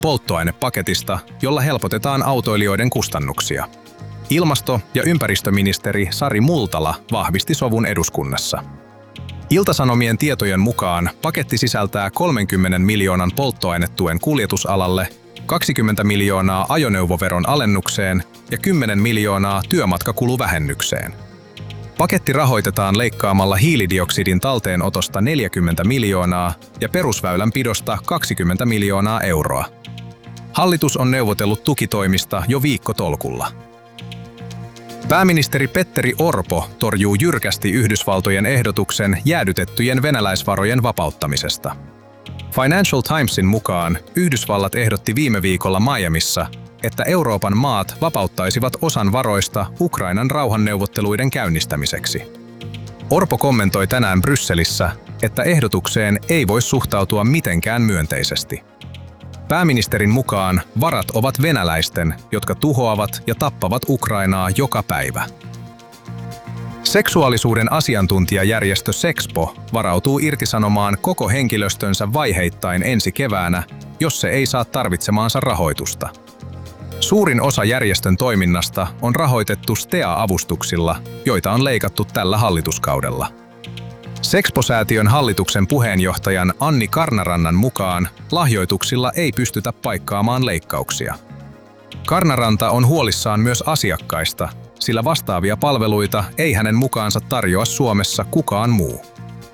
polttoainepaketista, jolla helpotetaan autoilijoiden kustannuksia. Ilmasto- ja ympäristöministeri Sari Multala vahvisti sovun eduskunnassa. Ilta-Sanomien tietojen mukaan paketti sisältää 30 miljoonan polttoainetuen kuljetusalalle, 20 miljoonaa ajoneuvoveron alennukseen ja 10 miljoonaa työmatkakuluvähennykseen. Paketti rahoitetaan leikkaamalla hiilidioksidin talteenotosta 40 miljoonaa ja perusväylänpidosta 20 miljoonaa euroa. Hallitus on neuvotellut tukitoimista jo viikkotolkulla. Pääministeri Petteri Orpo torjuu jyrkästi Yhdysvaltojen ehdotuksen jäädytettyjen venäläisvarojen vapauttamisesta. Financial Timesin mukaan Yhdysvallat ehdotti viime viikolla Miamissa, että Euroopan maat vapauttaisivat osan varoista Ukrainan rauhanneuvotteluiden käynnistämiseksi. Orpo kommentoi tänään Brysselissä, että ehdotukseen ei voi suhtautua mitenkään myönteisesti. Pääministerin mukaan varat ovat venäläisten, jotka tuhoavat ja tappavat Ukrainaa joka päivä. Seksuaalisuuden asiantuntijajärjestö Sexpo varautuu irtisanomaan koko henkilöstönsä vaiheittain ensi keväänä, jos se ei saa tarvitsemaansa rahoitusta. Suurin osa järjestön toiminnasta on rahoitettu STEA-avustuksilla, joita on leikattu tällä hallituskaudella. Sexpo-säätiön hallituksen puheenjohtajan Anni Karnarannan mukaan lahjoituksilla ei pystytä paikkaamaan leikkauksia. Karnaranta on huolissaan myös asiakkaista, sillä vastaavia palveluita ei hänen mukaansa tarjoa Suomessa kukaan muu.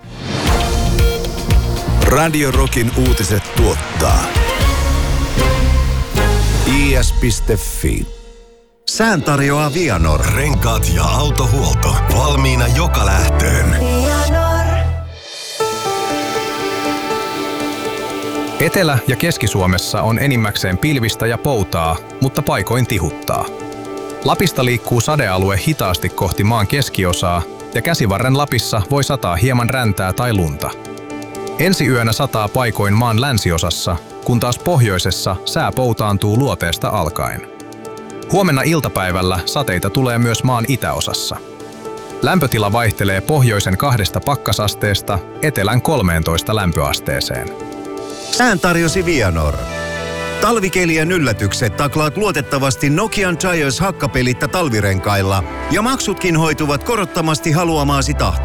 Radio Rockin uutiset tuottaa is.fi. Sään tarjoaa Vianor. Renkaat ja autohuolto valmiina joka lähtöön. Etelä- ja Keski-Suomessa on enimmäkseen pilvistä ja poutaa, mutta paikoin tihuttaa. Lapista liikkuu sadealue hitaasti kohti maan keskiosaa ja Käsivarren Lapissa voi sataa hieman räntää tai lunta. Ensi yönä sataa paikoin maan länsiosassa, kun taas pohjoisessa sää poutaantuu luoteesta alkaen. Huomenna iltapäivällä sateita tulee myös maan itäosassa. Lämpötila vaihtelee pohjoisen 2 pakkasasteesta etelän 13 lämpöasteeseen. Sään tarjosi Vianor. Talvikelien yllätykset taklaat luotettavasti Nokian Giants hakkapelitta talvirenkailla ja maksutkin hoituvat korottomasti haluamaasi tahtiin.